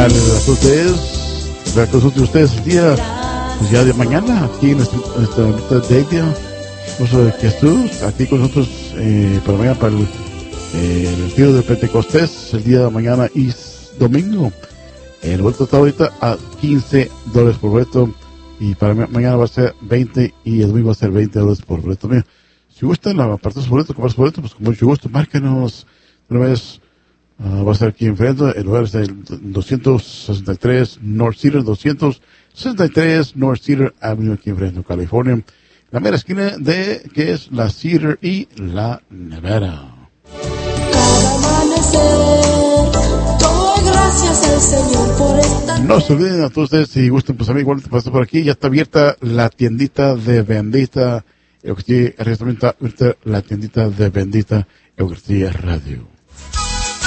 el asunto es, el consulta de ustedes el día, pues ya de mañana, aquí en nuestra mitad de día, Jesús, aquí con nosotros, para mañana, para el retiro de Pentecostés, el día de mañana y domingo. El boleto está ahorita a $15 por boleto, y para mañana va a ser 20 y el domingo va a ser $20 por boleto. Mira, si gustan apartar su boleto, comprar su boleto, pues con mucho gusto, márquenos. Una vez va a ser aquí enfrente, el lugar es el 263 North Cedar, 263 North Cedar Avenue, aquí enfrente, California. La mera esquina de que es la Cedar y la Nevada. Cada amanecer, doy gracias al Señor por esta. No se olviden a todos ustedes, si gustan, pues a mí igual te paso por aquí, ya está abierta la tiendita de Bendita Eucaristía, la tiendita de Bendita Eucaristía Radio.